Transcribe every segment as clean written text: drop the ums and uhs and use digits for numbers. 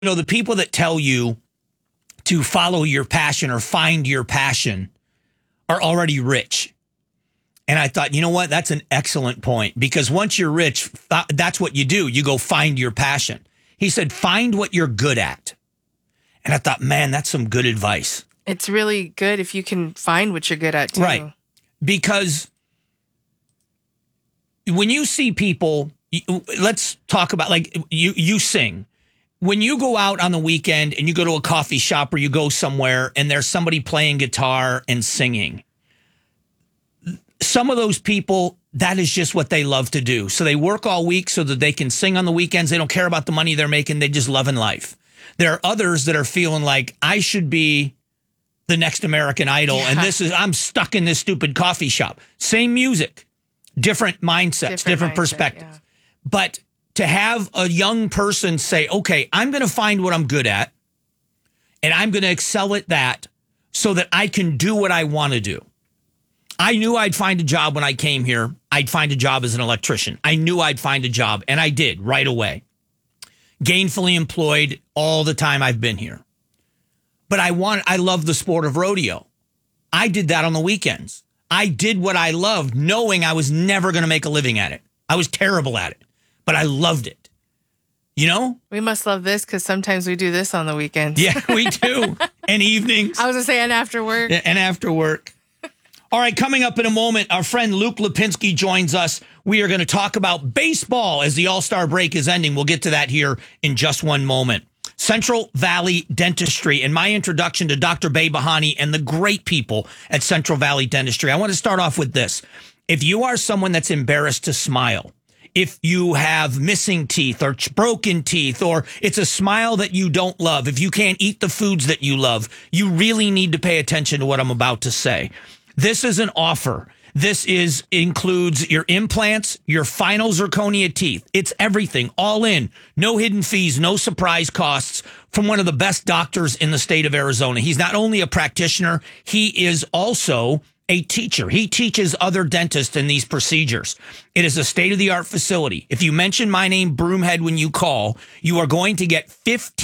The people that tell you to follow your passion or find your passion are already rich. And I thought, you know what? That's an excellent point, because once you're rich, that's what you do. You go find your passion. He said, find what you're good at. And I thought, man, that's some good advice. It's really good if you can find what you're good at, too. Right. Because when you see people, let's talk about, like, you sing. When you go out on the weekend and you go to a coffee shop or you go somewhere and there's somebody playing guitar and singing, some of those people, that is just what they love to do. So they work all week so that they can sing on the weekends. They don't care about the money they're making. They just love in life. There are others that are feeling like, I should be the next American Idol. Yeah. And I'm stuck in this stupid coffee shop. Same music, different mindsets, different perspectives. Yeah. But to have a young person say, okay, I'm going to find what I'm good at and I'm going to excel at that so that I can do what I want to do. I knew I'd find a job when I came here. I'd find a job as an electrician. I knew I'd find a job, and I did right away. Gainfully employed all the time I've been here. But I love the sport of rodeo. I did that on the weekends. I did what I loved, knowing I was never going to make a living at it. I was terrible at it, but I loved it. You know? We must love this because sometimes we do this on the weekends. Yeah, we do. And evenings. I was going to say, and after work. Yeah, and after work. All right, coming up in a moment, our friend Luke Lipinski joins us. We are going to talk about baseball as the All-Star break is ending. We'll get to that here in just one moment. Central Valley Dentistry and my introduction to Dr. Bey Bahani and the great people at Central Valley Dentistry. I want to start off with this. If you are someone that's embarrassed to smile, if you have missing teeth or broken teeth, or it's a smile that you don't love, if you can't eat the foods that you love, you really need to pay attention to what I'm about to say. This is an offer. This includes your implants, your final zirconia teeth. It's everything, all in. No hidden fees, no surprise costs, from one of the best doctors in the state of Arizona. He's not only a practitioner, he is also a teacher. He teaches other dentists in these procedures. It is a state-of-the-art facility. If you mention my name, Broomhead, when you call, you are going to get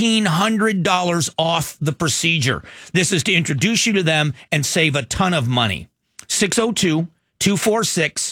$1,500 off the procedure. This is to introduce you to them and save a ton of money. 602-246-0385.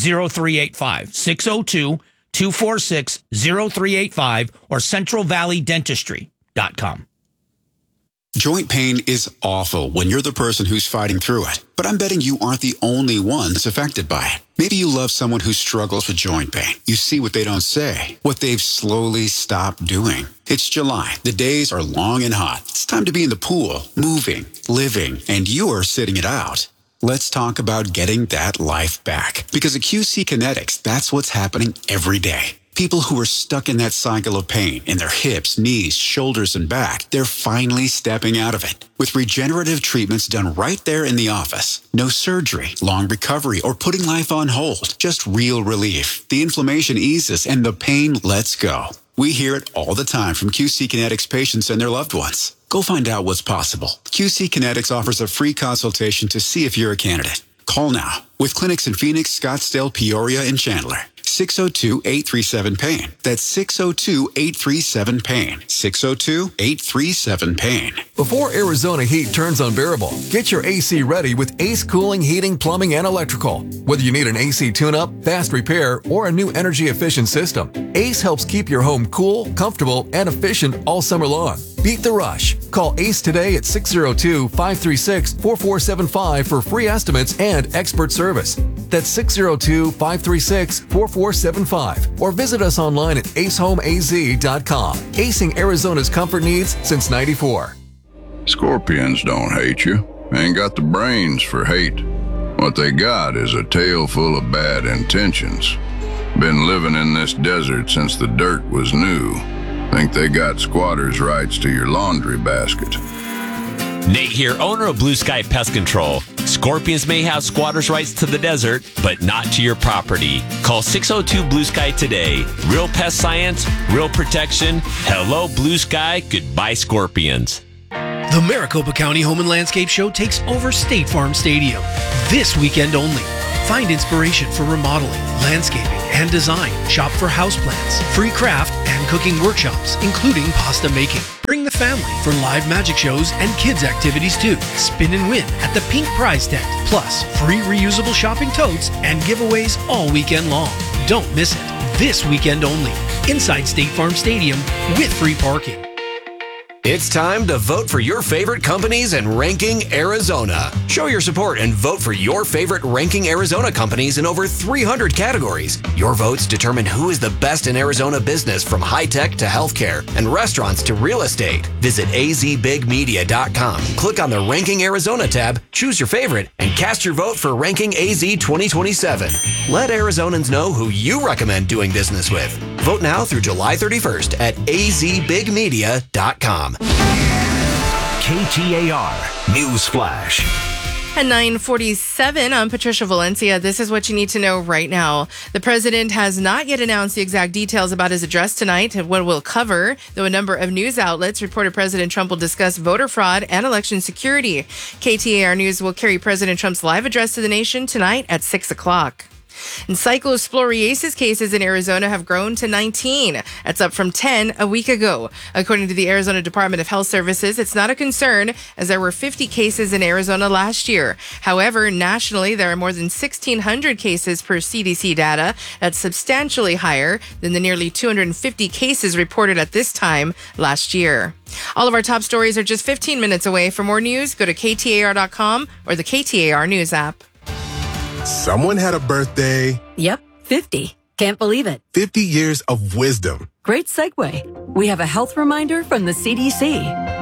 602-246-0385 or centralvalleydentistry.com. Joint pain is awful when you're the person who's fighting through it. But I'm betting you aren't the only ones affected by it. Maybe you love someone who struggles with joint pain. You see what they don't say, what they've slowly stopped doing. It's July. The days are long and hot. It's time to be in the pool, moving, living, and you're sitting it out. Let's talk about getting that life back. Because at QC Kinetics, that's what's happening every day. People who are stuck in that cycle of pain in their hips, knees, shoulders, and back, they're finally stepping out of it. With regenerative treatments done right there in the office. No surgery, long recovery, or putting life on hold. Just real relief. The inflammation eases and the pain lets go. We hear it all the time from QC Kinetics patients and their loved ones. Go find out what's possible. QC Kinetics offers a free consultation to see if you're a candidate. Call now. With clinics in Phoenix, Scottsdale, Peoria, and Chandler. 602-837-PAIN. That's 602-837-PAIN. 602-837-PAIN. Before Arizona heat turns unbearable, get your AC ready with Ace Cooling, Heating, Plumbing, and Electrical. Whether you need an AC tune-up, fast repair, or a new energy-efficient system, Ace helps keep your home cool, comfortable, and efficient all summer long. Beat the rush. Call Ace today at 602-536-4475 for free estimates and expert service. That's 602-536-4475. Or visit us online at acehomeaz.com. Acing Arizona's comfort needs since '94. Scorpions don't hate you. Ain't got the brains for hate. What they got is a tail full of bad intentions. Been living in this desert since the dirt was new. Think they got squatters' rights to your laundry basket. Nate here, owner of Blue Sky Pest Control. Scorpions may have squatters' rights to the desert, but not to your property. Call 602 Blue Sky today. Real pest science, real protection. Hello, Blue Sky. Goodbye, Scorpions. The Maricopa County Home and Landscape Show takes over State Farm Stadium this weekend only. Find inspiration for remodeling, landscaping, and design. Shop for houseplants, free craft and cooking workshops, including pasta making. Bring the family for live magic shows and kids activities too. Spin and win at the Pink Prize Tent. Plus, free reusable shopping totes and giveaways all weekend long. Don't miss it. This weekend only. Inside State Farm Stadium with free parking. It's time to vote for your favorite companies in Ranking Arizona. Show your support and vote for your favorite Ranking Arizona companies in over 300 categories. Your votes determine who is the best in Arizona business, from high-tech to healthcare and restaurants to real estate. Visit azbigmedia.com. Click on the Ranking Arizona tab, choose your favorite, and cast your vote for Ranking AZ 2027. Let Arizonans know who you recommend doing business with. Vote now through July 31st at azbigmedia.com. KTAR News Flash. At 9:47, I'm Patricia Valencia. This is what you need to know right now. The president has not yet announced the exact details about his address tonight and what we'll cover, though a number of news outlets reported President Trump will discuss voter fraud and election security. KTAR News will carry President Trump's live address to the nation tonight at 6 o'clock. And cyclosporiasis cases in Arizona have grown to 19. That's up from 10 a week ago. According to the Arizona Department of Health Services, it's not a concern, as there were 50 cases in Arizona last year. However, nationally, there are more than 1,600 cases per CDC data. That's substantially higher than the nearly 250 cases reported at this time last year. All of our top stories are just 15 minutes away. For more news, go to KTAR.com or the KTAR News app. Someone had a birthday. Yep, 50. Can't believe it. 50 years of wisdom. Great segue. We have a health reminder from the CDC.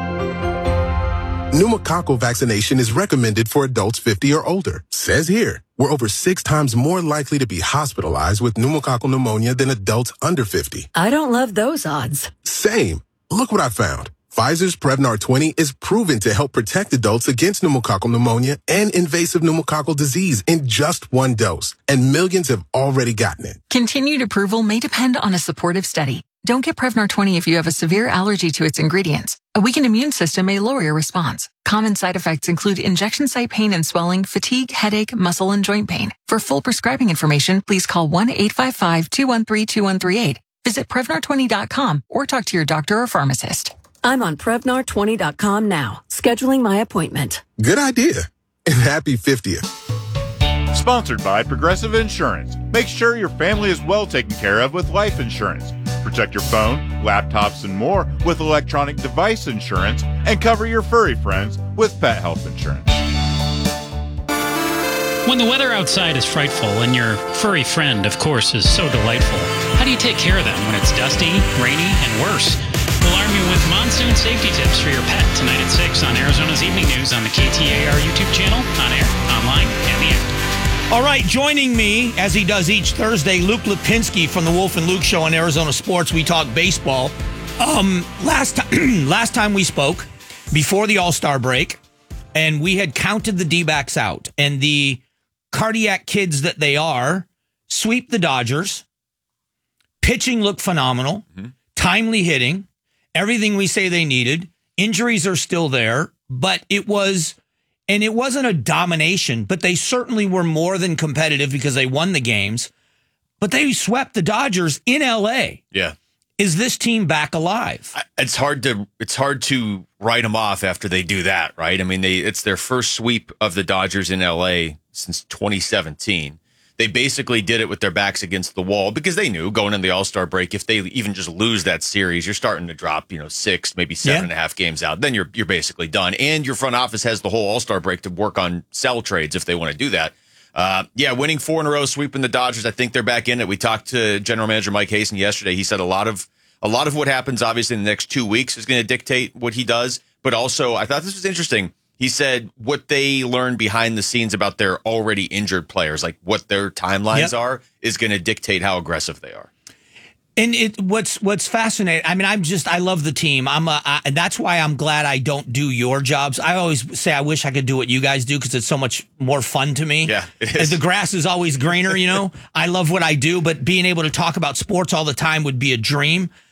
Pneumococcal vaccination is recommended for adults 50 or older. Says here, we're over 6 times more likely to be hospitalized with pneumococcal pneumonia than adults under 50. I don't love those odds. Same. Look what I found. Pfizer's Prevnar 20 is proven to help protect adults against pneumococcal pneumonia and invasive pneumococcal disease in just 1 dose. And millions have already gotten it. Continued approval may depend on a supportive study. Don't get Prevnar 20 if you have a severe allergy to its ingredients. A weakened immune system may lower your response. Common side effects include injection site pain and swelling, fatigue, headache, muscle, and joint pain. For full prescribing information, please call 1-855-213-2138. Visit Prevnar20.com or talk to your doctor or pharmacist. I'm on Prevnar20.com now, scheduling my appointment. Good idea. And happy 50th. Sponsored by Progressive Insurance. Make sure your family is well taken care of with life insurance. Protect your phone, laptops, and more with electronic device insurance, and cover your furry friends with pet health insurance. When the weather outside is frightful and your furry friend, of course, is so delightful, how do you take care of them when it's dusty, rainy, and worse? We'll arm you with monsoon safety tips for your pet tonight at 6 on Arizona's Evening News on the KTAR YouTube channel, on air, online, and the app. All right, joining me, as he does each Thursday, Luke Lipinski from the Wolf and Luke Show on Arizona Sports. We talk baseball. Last time we spoke, before the All-Star break, and we had counted the D-backs out, and the cardiac kids that they are sweep the Dodgers. Pitching looked phenomenal. Timely hitting. Everything we say they needed. Injuries are still there, but it wasn't a domination, but they certainly were more than competitive because they won the games. But they swept the Dodgers in LA. Yeah. Is this team back alive? It's hard to write them off after they do that, right? I mean, it's their first sweep of the Dodgers in LA since 2017. They basically did it with their backs against the wall because they knew going into the All-Star break, if they even just lose that series, you're starting to drop, 6, maybe 7.5 games out. Then you're basically done. And your front office has the whole All-Star break to work on sell trades if they want to do that. Winning 4 in a row, sweeping the Dodgers. I think they're back in it. We talked to General Manager Mike Hazen yesterday. He said a lot of what happens, obviously, in the next 2 weeks is going to dictate what he does. But also, I thought this was interesting. He said what they learned behind the scenes about their already injured players, like what their timelines are, is going to dictate how aggressive they are. And what's fascinating, I mean, I love the team. That's why I'm glad I don't do your jobs. I always say I wish I could do what you guys do because it's so much more fun to me. Yeah, it is. The grass is always greener, I love what I do, but being able to talk about sports all the time would be a dream.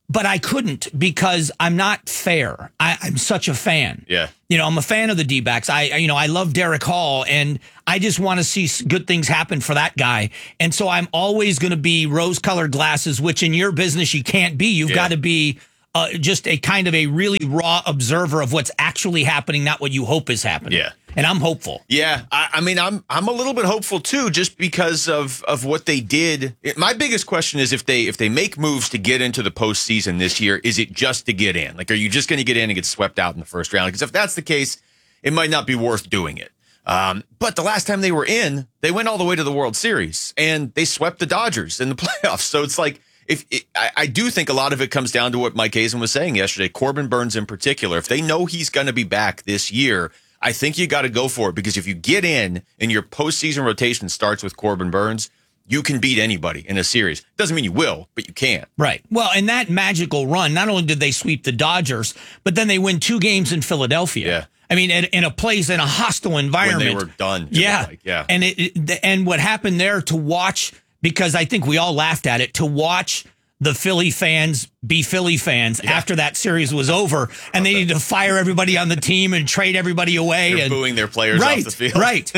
but I couldn't because I'm not fair. I'm such a fan. Yeah. I'm a fan of the D-backs. I love Derek Hall, and I just want to see good things happen for that guy. And so I'm always going to be rose-colored glasses, which in your business you can't be. You've got to be just a kind of a really raw observer of what's actually happening, not what you hope is happening. Yeah. And I'm hopeful. Yeah, I mean, I'm a little bit hopeful too, just because of what they did. My biggest question is if they make moves to get into the postseason this year, is it just to get in? Like, are you just going to get in and get swept out in the first round? Because if that's the case, it might not be worth doing it. But the last time they were in, they went all the way to the World Series and they swept the Dodgers in the playoffs. So it's like, I do think a lot of it comes down to what Mike Hazen was saying yesterday, Corbin Burnes in particular. If they know he's going to be back this year, I think you got to go for it, because if you get in and your postseason rotation starts with Corbin Burnes, you can beat anybody in a series. Doesn't mean you will, but you can. Right. Well, in that magical run, not only did they sweep the Dodgers, but then they win 2 games in Philadelphia. Yeah. I mean, in a place, in a hostile environment. When they were done. Yeah. Yeah. And and what happened there, to watch, because I think we all laughed at it, to watch the Philly fans be Philly fans after that series was over, and they needed to fire everybody on the team and trade everybody away. They're and booing their players off the field. Right.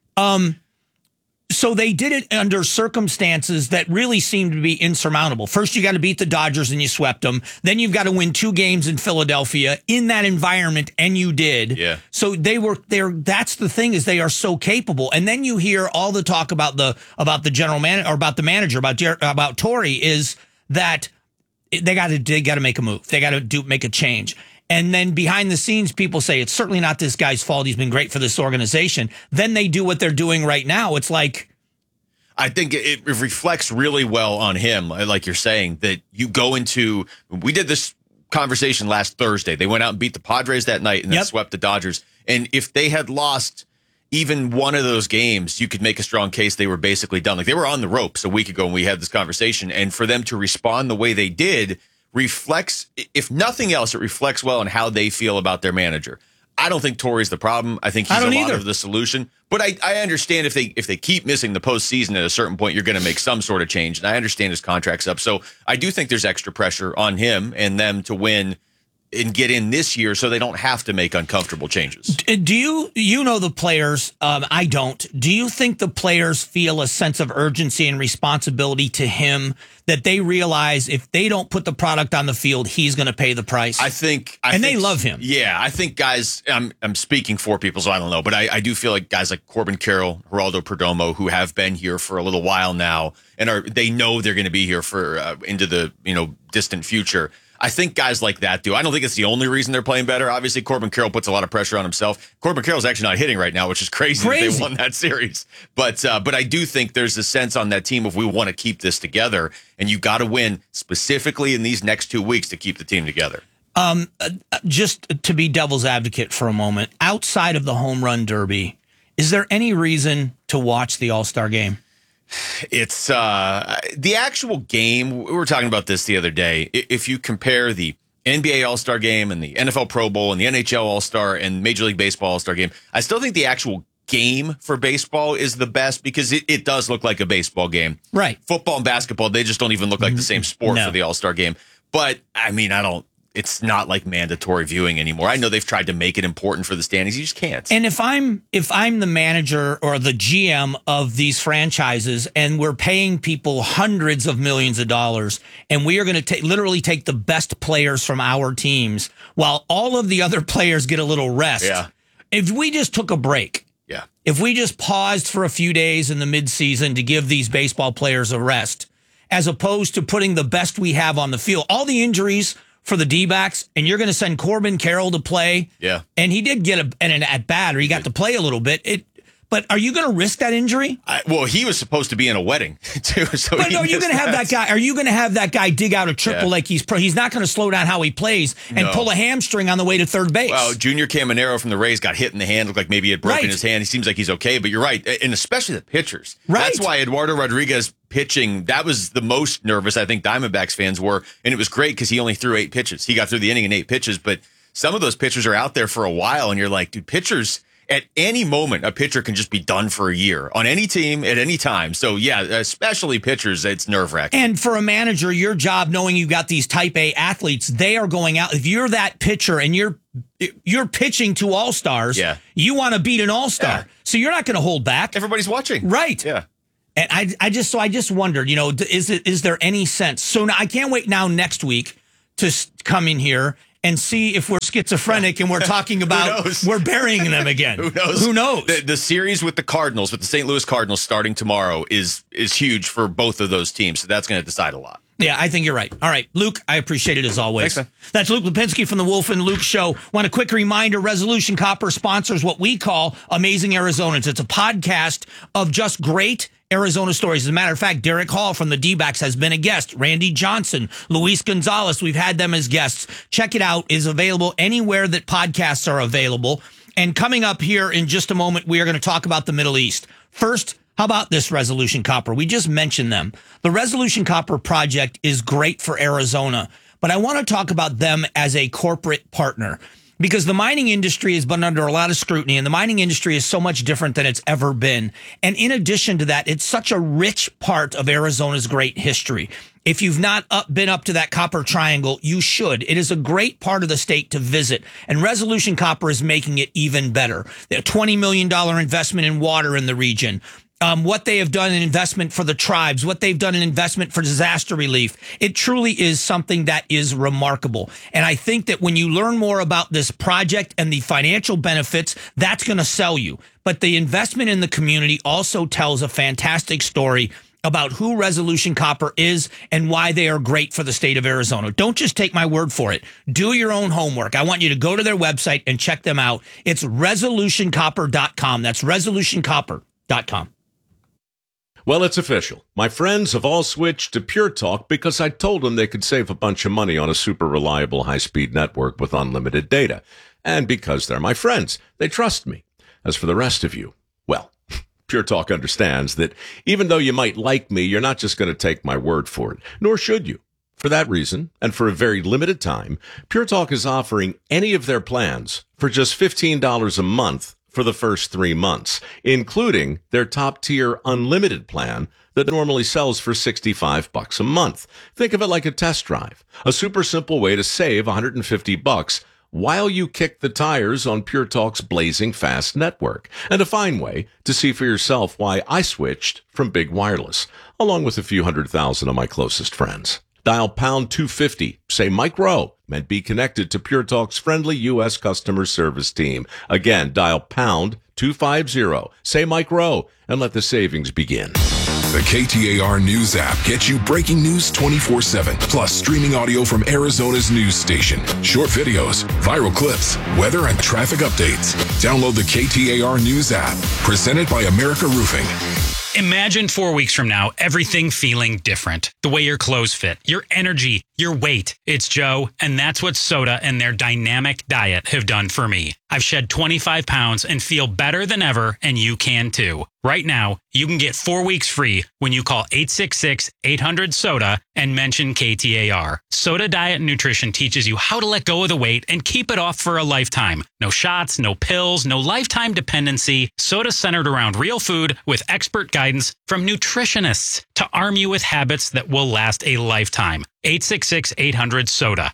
So they did it under circumstances that really seemed to be insurmountable. First, you got to beat the Dodgers and you swept them. Then you've got to win 2 games in Philadelphia in that environment, and you did. Yeah. So they were there. That's the thing, is they are so capable. And then you hear all the talk about the general manager, or about the manager, about Torrey, is that they got to make a move. They got to make a change. And then behind the scenes, people say it's certainly not this guy's fault. He's been great for this organization. Then they do what they're doing right now. It's like, I think it reflects really well on him, like you're saying, that you go into, we did this conversation last Thursday. They went out and beat the Padres that night and then swept the Dodgers. And if they had lost even one of those games, you could make a strong case they were basically done. Like, they were on the ropes a week ago when we had this conversation. And for them to respond the way they did reflects, if nothing else, it reflects well on how they feel about their manager. I don't think Torrey's the problem. I think he's a lot of the solution. But I understand if they keep missing the postseason at a certain point, you're going to make some sort of change. And I understand his contract's up. So I do think there's extra pressure on him and them to win and get in this year, so they don't have to make uncomfortable changes. Do you know the players? I don't. Do you think the players feel a sense of urgency and responsibility to him, that they realize if they don't put the product on the field, he's going to pay the price? I think they love him. Yeah, I think guys, I'm speaking for people, so I don't know, but I do feel like guys like Corbin Carroll, Geraldo Perdomo, who have been here for a little while now and they know they're going to be here for into the distant future. I think guys like that do. I don't think it's the only reason they're playing better. Obviously, Corbin Carroll puts a lot of pressure on himself. Corbin Carroll's actually not hitting right now, which is crazy. That they won that series. But I do think there's a sense on that team of, we want to keep this together, and you got to win specifically in these next 2 weeks to keep the team together. Just to be devil's advocate for a moment, outside of the home run derby, is there any reason to watch the All-Star game? It's the actual game. We were talking about this the other day. If you compare the NBA All-Star game and the NFL Pro Bowl and the NHL All-Star and Major League Baseball All-Star game, I still think the actual game for baseball is the best, because it does look like a baseball game. Right. Football and basketball, they just don't even look like the same sport for the All-Star game. But I mean, it's not like mandatory viewing anymore. I know they've tried to make it important for the standings. You just can't. And if I'm the manager or the GM of these franchises, and we're paying people hundreds of millions of dollars, and we are going to literally take the best players from our teams while all of the other players get a little rest. Yeah. If we just took a break, if we just paused for a few days in the midseason to give these baseball players a rest, as opposed to putting the best we have on the field, all the injuries for the D-backs, and you're going to send Corbin Carroll to play. Yeah. And he did get an at-bat, or he got to play a little bit. But are you going to risk that injury? Well, he was supposed to be in a wedding, too. So but are you going to have that guy? Are you going to have that guy dig out a triple like he's not going to slow down how he plays and pull a hamstring on the way to third base? Well, Junior Caminero from the Rays got hit in the hand. Looked like maybe he had broken his hand. He seems like he's okay, but you're right. And especially the pitchers. Right. That's why Eduardo Rodriguez pitching, that was the most nervous I think Diamondbacks fans were. And it was great because he only threw 8 pitches. He got through the inning in 8 pitches, but some of those pitchers are out there for a while, and you're like, dude, pitchers... at any moment, a pitcher can just be done for a year on any team at any time. So, yeah, especially pitchers, it's nerve-wracking. And for a manager, your job, knowing you've got these type A athletes, they are going out. If you're that pitcher and you're pitching to all-stars, you want to beat an all-star. Yeah. So you're not going to hold back. Everybody's watching. Right. Yeah. And I just wondered, is there any sense? So now I can't wait now next week to come in here and see if we're schizophrenic and we're talking about we're burying them again. Who knows? The series with the St. Louis Cardinals starting tomorrow is huge for both of those teams. So that's going to decide a lot. Yeah, I think you're right. All right, Luke, I appreciate it as always. Thanks, man. That's Luke Lipinski from the Wolf and Luke Show. Want a quick reminder, Resolution Copper sponsors what we call Amazing Arizonans. It's a podcast of just great Arizona stories. As a matter of fact, Derek Hall from the D-backs has been a guest. Randy Johnson, Luis Gonzalez, we've had them as guests. Check it out. It's available anywhere that podcasts are available. And coming up here in just a moment, we are going to talk about the Middle East. First, how about this Resolution Copper? We just mentioned them. The Resolution Copper project is great for Arizona, but I want to talk about them as a corporate partner because the mining industry has been under a lot of scrutiny, and the mining industry is so much different than it's ever been. And in addition to that, it's such a rich part of Arizona's great history. If you've not been up to that Copper Triangle, you should. It is a great part of the state to visit, and Resolution Copper is making it even better. A $20 million investment in water in the region. What they have done in investment for the tribes, what they've done in investment for disaster relief. It truly is something that is remarkable. And I think that when you learn more about this project and the financial benefits, that's going to sell you. But the investment in the community also tells a fantastic story about who Resolution Copper is and why they are great for the state of Arizona. Don't just take my word for it. Do your own homework. I want you to go to their website and check them out. It's resolutioncopper.com. That's resolutioncopper.com. Well, it's official. My friends have all switched to Pure Talk because I told them they could save a bunch of money on a super reliable high-speed network with unlimited data. And because they're my friends, they trust me. As for the rest of you, well, Pure Talk understands that even though you might like me, you're not just going to take my word for it, nor should you. For that reason, and for a very limited time, Pure Talk is offering any of their plans for just $15 a month for the first 3 months, including their top-tier unlimited plan that normally sells for $65 a month. Think of it like a test drive, a super simple way to save $150 while you kick the tires on Pure Talk's blazing fast network, and a fine way to see for yourself why I switched from Big Wireless, along with a few 100,000 of my closest friends. Dial pound 250, say Mike Rowe, and be connected to Pure Talk's friendly U.S. customer service team. Again, dial pound 250, say Mike Rowe, and let the savings begin. The KTAR News app gets you breaking news 24/7, plus streaming audio from Arizona's news station, short videos, viral clips, weather, and traffic updates. Download the KTAR News app, presented by America Roofing. Imagine 4 weeks from now, everything feeling different. The way your clothes fit, your energy, your weight. It's Joe, and that's what Soda and their dynamic diet have done for me. I've shed 25 pounds and feel better than ever, and you can too. Right now, you can get 4 weeks free when you call 866-800-SODA and mention KTAR. Soda Diet Nutrition teaches you how to let go of the weight and keep it off for a lifetime. No shots, no pills, no lifetime dependency. Soda centered around real food with expert guidance from nutritionists to arm you with habits that will last a lifetime. 866-800-SODA.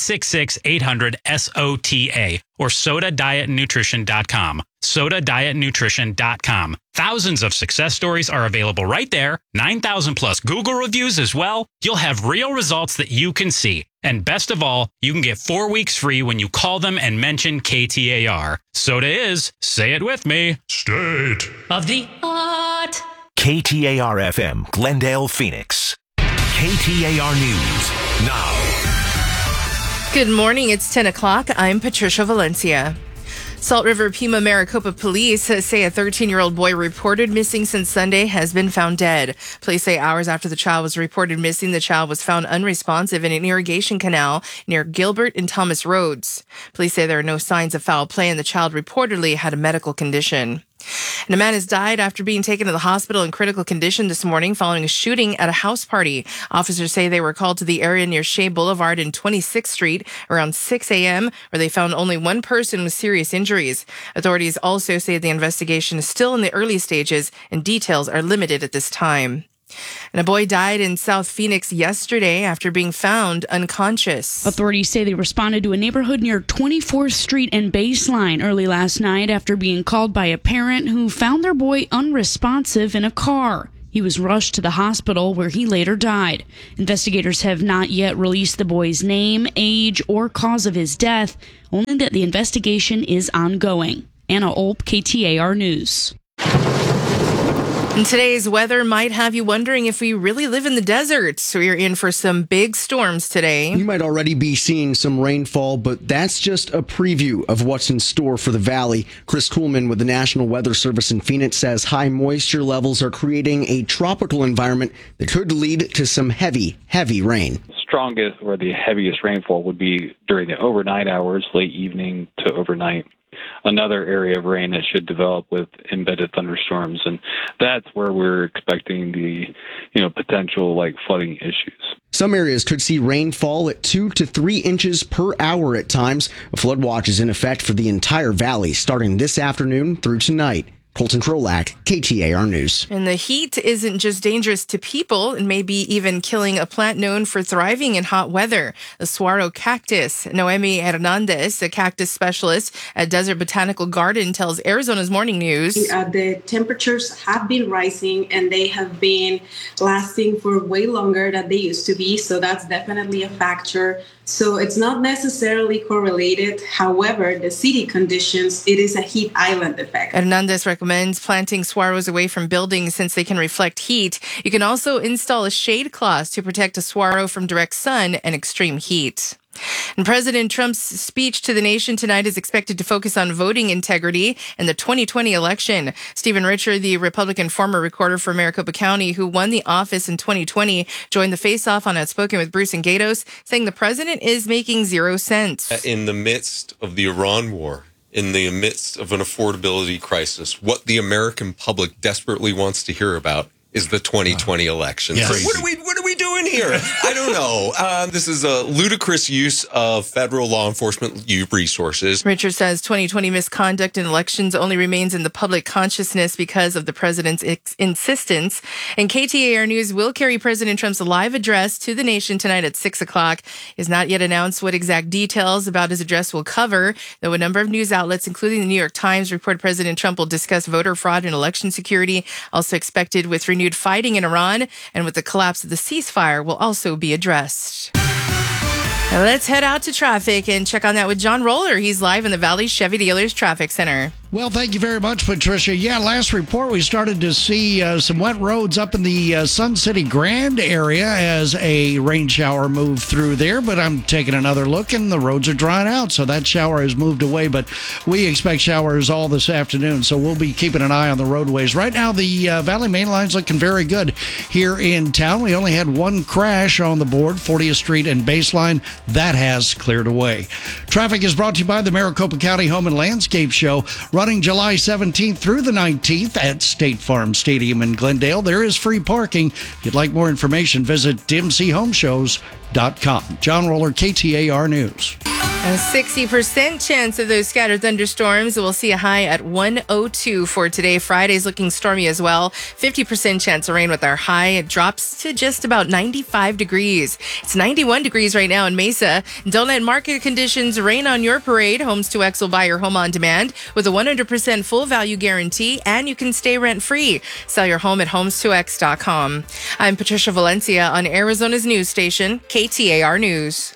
866-800-SOTA or SodaDietNutrition.com. SodaDietNutrition.com. Thousands of success stories are available right there. 9,000 plus Google reviews as well. You'll have real results that you can see. And best of all, you can get 4 weeks free when you call them and mention KTAR. Soda is, say it with me, state of the art. KTAR FM, Glendale, Phoenix. KTAR News now. Good morning. It's 10 o'clock. I'm Patricia Valencia. Salt River Pima Maricopa police say a 13-year-old boy reported missing since Sunday has been found dead. Police say hours after the child was reported missing, the child was found unresponsive in an irrigation canal near Gilbert and Thomas Roads. Police say there are no signs of foul play and the child reportedly had a medical condition. And a man has died after being taken to the hospital in critical condition this morning following a shooting at a house party. Officers say they were called to the area near Shea Boulevard and 26th Street around 6 a.m., where they found only one person with serious injuries. Authorities also say the investigation is still in the early stages and details are limited at this time. And a boy died in South Phoenix yesterday after being found unconscious. Authorities say they responded to a neighborhood near 24th Street and Baseline early last night after being called by a parent who found their boy unresponsive in a car. He was rushed to the hospital where he later died. Investigators have not yet released the boy's name, age, or cause of his death, only that the investigation is ongoing. Anna Olp, KTAR News. And today's weather might have you wondering if we really live in the desert. So we're in for some big storms today. You might already be seeing some rainfall, but that's just a preview of what's in store for the valley. Chris Kuhlman with the National Weather Service in Phoenix says high moisture levels are creating a tropical environment that could lead to some heavy rain. Strongest or the heaviest rainfall would be during the overnight hours, late evening to overnight. Another area of rain that should develop with embedded thunderstorms, and that's where we're expecting the potential flooding issues. Some areas could see rainfall at 2 to 3 inches per hour at times. A flood watch is in effect for the entire valley starting this afternoon through tonight. Colton Krolak, KTAR News. And the heat isn't just dangerous to people, it may be even killing a plant known for thriving in hot weather, the saguaro cactus. Noemi Hernandez, a cactus specialist at Desert Botanical Garden, tells Arizona's Morning News. The temperatures have been rising and they have been lasting for way longer than they used to be, so that's definitely a factor. So it's not necessarily correlated. However, the city conditions, it is a heat island effect. Hernandez recommends planting saguaros away from buildings since they can reflect heat. You can also install a shade cloth to protect a saguaro from direct sun and extreme heat. And President Trump's speech to the nation tonight is expected to focus on voting integrity in the 2020 election. Stephen Richer, the Republican former recorder for Maricopa County who won the office in 2020, joined the face-off on Outspoken with Bruce and Gatos, saying the president is making 0 sense. In the midst of the Iran war, in the midst of an affordability crisis, what the American public desperately wants to hear about is the 2020 election. Yes. So what are we doing here? I don't know. This is a ludicrous use of federal law enforcement resources. Richard says 2020 misconduct in elections only remains in the public consciousness because of the president's insistence. And KTAR News will carry President Trump's live address to the nation tonight at 6 o'clock. He has not yet announced what exact details about his address will cover, though a number of news outlets, including the New York Times, report President Trump will discuss voter fraud and election security, also expected with renewed fighting in Iran, and with the collapse of the ceasefire will also be addressed. Now let's head out to traffic and check on that with John Roller. He's live in the Valley Chevy Dealers Traffic Center. Well, thank you very much, Patricia. Yeah, last report, we started to see some wet roads up in the Sun City Grand area as a rain shower moved through there, but I'm taking another look and the roads are drying out, so that shower has moved away, but we expect showers all this afternoon, so we'll be keeping an eye on the roadways. Right now, the Valley Main Line's looking very good here in town. We only had one crash on the board, 40th Street and Baseline. That has cleared away. Traffic is brought to you by the Maricopa County Home and Landscape Show, running July 17th through the 19th at State Farm Stadium in Glendale. There is free parking. If you'd like more information, visit mchomeshows.com. John Roller, KTAR News. A 60% chance of those scattered thunderstorms. We'll see a high at 102 for today. Friday's looking stormy as well. 50% chance of rain with our high. It drops to just about 95 degrees. It's 91 degrees right now in Mesa. Don't let market conditions rain on your parade. Homes 2X will buy your home on demand with a 100% full value guarantee, and you can stay rent free. Sell your home at homes2x.com. I'm Patricia Valencia on Arizona's news station, KTAR News.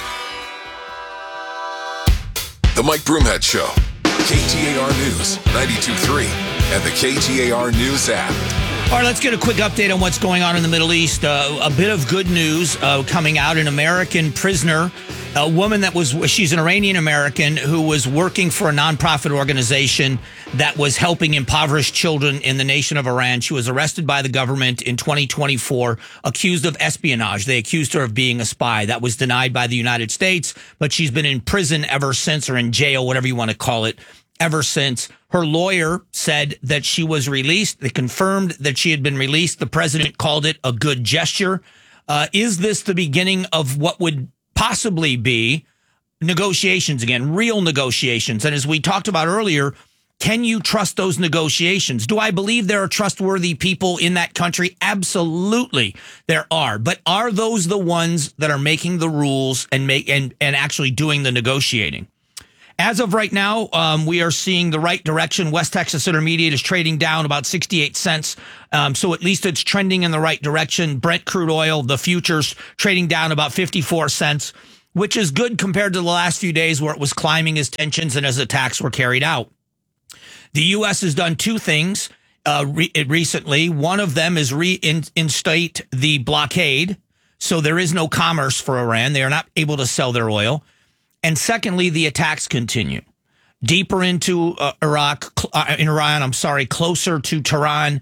The Mike Broomhead Show, KTAR News, 92.3, and the KTAR News app. All right, let's get a quick update on what's going on in the Middle East. A bit of good news coming out. An American prisoner, a woman she's an Iranian American who was working for a nonprofit organization that was helping impoverished children in the nation of Iran. She was arrested by the government in 2024, accused of espionage. They accused her of being a spy. That was denied by the United States, but she's been in prison ever since, or in jail, whatever you want to call it, ever since. Her lawyer said that she was released. They confirmed that she had been released. The president called it a good gesture. Is this the beginning of what would possibly be negotiations again, real negotiations? And as we talked about earlier, can you trust those negotiations? Do I believe there are trustworthy people in that country? Absolutely, there are. But are those the ones that are making the rules and actually doing the negotiating? As of right now, we are seeing the right direction. West Texas Intermediate is trading down about 68 cents. So at least it's trending in the right direction. Brent crude oil, the futures, trading down about 54 cents, which is good compared to the last few days where it was climbing as tensions and as attacks were carried out. The U.S. has done two things recently. One of them is reinstate the blockade. So there is no commerce for Iran. They are not able to sell their oil. And secondly, the attacks continue deeper into Iran, closer to Tehran.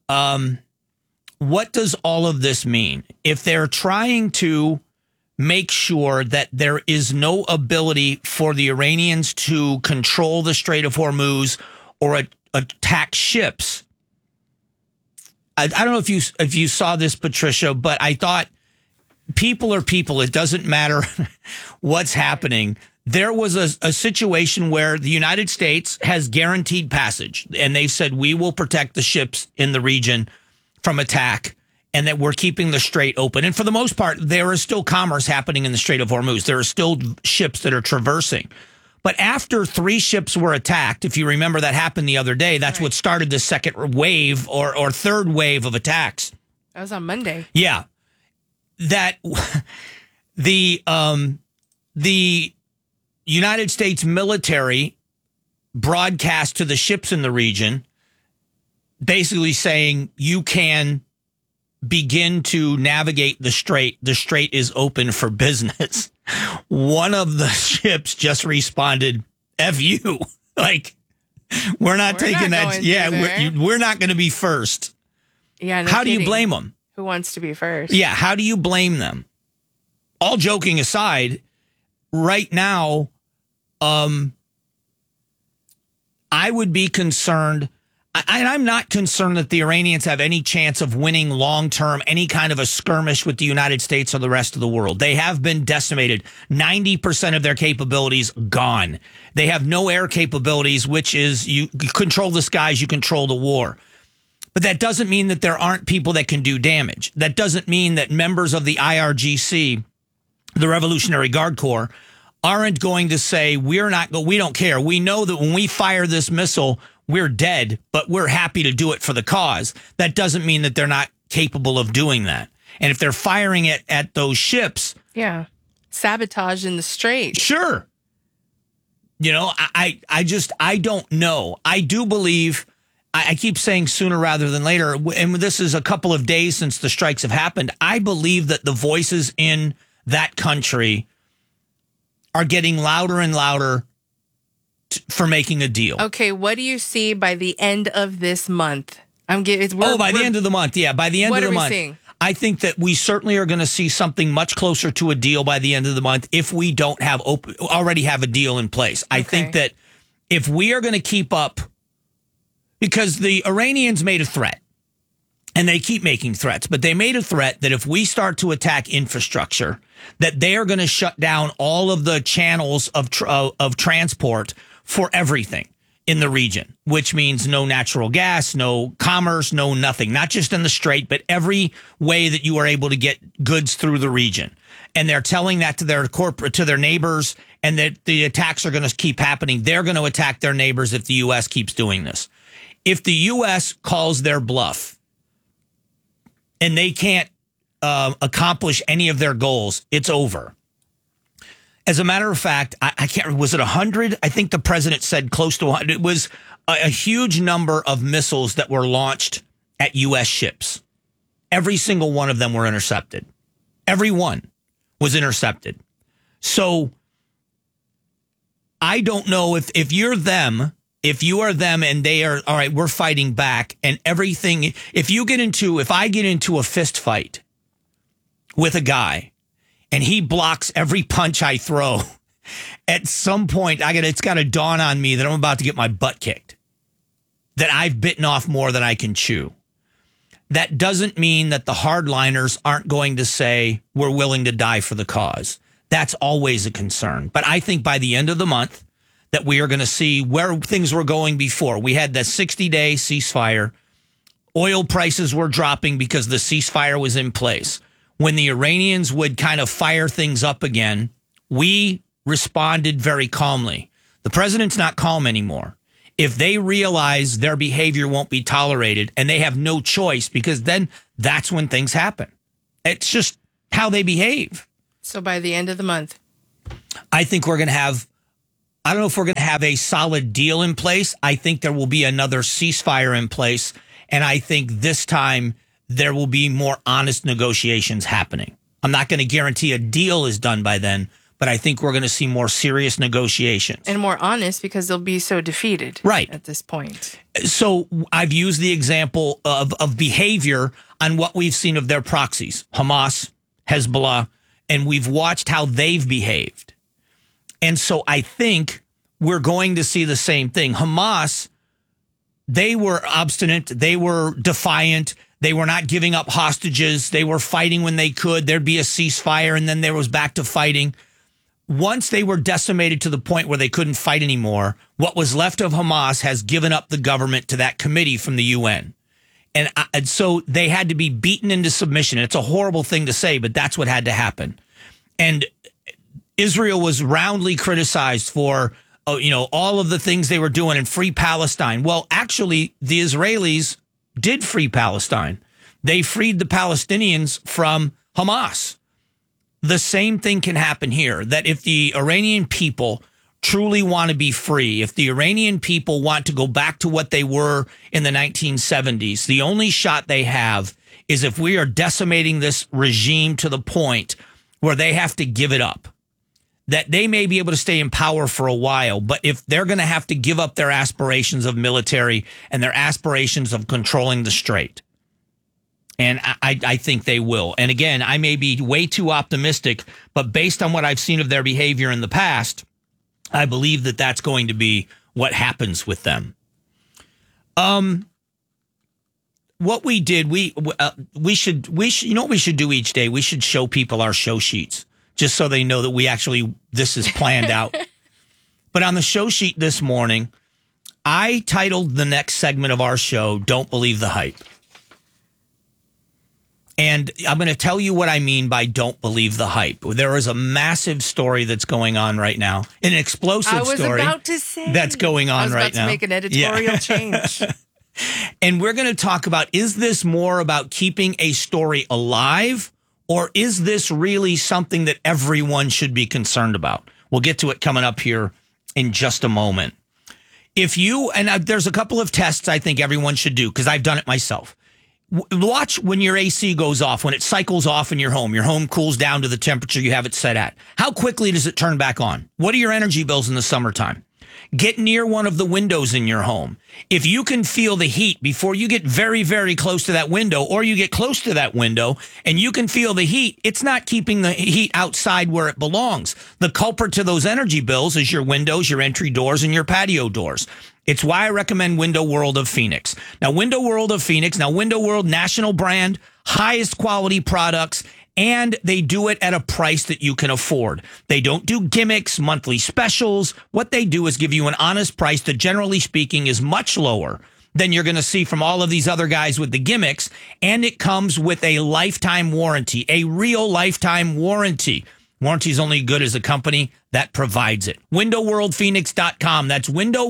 What does all of this mean? If they're trying to make sure that there is no ability for the Iranians to control the Strait of Hormuz or attack ships, I don't know if you saw this, Patricia, but I thought people are people. It doesn't matter what's happening. There was a situation where the United States has guaranteed passage, and they've said we will protect the ships in the region from attack, and that we're keeping the strait open. And for the most part, there is still commerce happening in the Strait of Hormuz. There are still ships that are traversing. But after 3 ships were attacked, if you remember that happened the other day, that's what started the second wave or third wave of attacks. That was on Monday. Yeah. That the United States military broadcast to the ships in the region, basically saying you can begin to navigate the strait. The strait is open for business. One of the ships just responded, F you. Like, we're not taking that. Yeah, we're not going to be first. Yeah. No How do you kidding. blame them? Who wants to be first? Yeah. How do you blame them? All joking aside, right now, I would be concerned. I'm not concerned that the Iranians have any chance of winning long-term any kind of a skirmish with the United States or the rest of the world. They have been decimated. 90% of their capabilities gone. They have no air capabilities, which is you control the skies, you control the war. But that doesn't mean that there aren't people that can do damage. That doesn't mean that members of the IRGC, the Revolutionary Guard Corps, aren't going to say, we don't care. We know that when we fire this missile, we're dead, but we're happy to do it for the cause. That doesn't mean that they're not capable of doing that. And if they're firing it at those ships. Yeah. Sabotage in the strait. Sure. You know, I don't know. I do believe, I keep saying sooner rather than later, and this is a couple of days since the strikes have happened. I believe that the voices in that country are getting louder and louder for making a deal. Okay, what do you see by the end of this month? By the end of the month. Yeah, by the end of the month. What are we seeing? I think that we certainly are going to see something much closer to a deal by the end of the month if we don't already have a deal in place. I think that if we are going to keep up, because the Iranians made a threat, and they keep making threats, but they made a threat that if we start to attack infrastructure, that they are going to shut down all of the channels of transport for everything in the region, which means no natural gas, no commerce, no nothing, not just in the strait, but every way that you are able to get goods through the region. And they're telling that to their neighbors, and that the attacks are going to keep happening. They're going to attack their neighbors if the U.S. keeps doing this. If the U.S. calls their bluff and they can't accomplish any of their goals, it's over. As a matter of fact, I can't, was it 100? I think the president said close to 100. It was a huge number of missiles that were launched at U.S. ships. Every single one of them were intercepted. Every one was intercepted. So I don't know if you're them, if you are them and they are, all right, we're fighting back and everything. If I get into a fist fight with a guy, and he blocks every punch I throw, At some point, it's got to dawn on me that I'm about to get my butt kicked, that I've bitten off more than I can chew. That doesn't mean that the hardliners aren't going to say we're willing to die for the cause. That's always a concern. But I think by the end of the month that we are going to see where things were going before. We had the 60-day ceasefire. Oil prices were dropping because the ceasefire was in place. When the Iranians would kind of fire things up again, we responded very calmly. The president's not calm anymore. If they realize their behavior won't be tolerated and they have no choice, because then that's when things happen. It's just how they behave. So by the end of the month, I think we're going to have, I don't know if we're going to have a solid deal in place. I think there will be another ceasefire in place. And I think this time there will be more honest negotiations happening. I'm not going to guarantee a deal is done by then, but I think we're going to see more serious negotiations. and more honest because they'll be so defeated at this point. So I've used the example of behavior on what we've seen of their proxies, Hamas, Hezbollah, and we've watched how they've behaved. And so I think we're going to see the same thing. Hamas, they were obstinate. They were defiant. They were not giving up hostages. They were fighting when they could. There'd be a ceasefire, and then there was back to fighting. Once they were decimated to the point where they couldn't fight anymore, what was left of Hamas has given up the government to that committee from the UN. And so they had to be beaten into submission. It's a horrible thing to say, but that's what had to happen. And Israel was roundly criticized for, all of the things they were doing in Free Palestine. Well, actually, the Israelis did free Palestine. They freed the Palestinians from Hamas. The same thing can happen here, that if the Iranian people truly want to be free, if the Iranian people want to go back to what they were in the 1970s, the only shot they have is if we are decimating this regime to the point where they have to give it up. That they may be able to stay in power for a while, but if they're going to have to give up their aspirations of military and their aspirations of controlling the strait. And I think they will. And again, I may be way too optimistic, but based on what I've seen of their behavior in the past, I believe that that's going to be what happens with them. What we did, we should, you know what we should do each day? We should show people our show sheets just so they know that this is planned out. But on the show sheet this morning, I titled the next segment of our show, Don't Believe the Hype. And I'm going to tell you what I mean by don't believe the hype. There is a massive story that's going on right now, an explosive story about to say that's going on right now. I was about to make an editorial change. And we're going to talk about, is this more about keeping a story alive, or is this really something that everyone should be concerned about? We'll get to it coming up here in just a moment. There's a couple of tests I think everyone should do because I've done it myself. Watch when your AC goes off, when it cycles off in your home cools down to the temperature you have it set at. How quickly does it turn back on? What are your energy bills in the summertime? Get near one of the windows in your home. If you can feel the heat before you get very, very close to that window, or you get close to that window and you can feel the heat, it's not keeping the heat outside where it belongs. The culprit to those energy bills is your windows, your entry doors, and your patio doors. It's why I recommend Window World of Phoenix. Now, Window World, national brand, highest quality products, and they do it at a price that you can afford. They don't do gimmicks, monthly specials. What they do is give you an honest price that, generally speaking, is much lower than you're going to see from all of these other guys with the gimmicks, and it comes with a lifetime warranty, a real lifetime warranty. Warranty is only good as a company that provides it. WindowWorldPhoenix.com. That's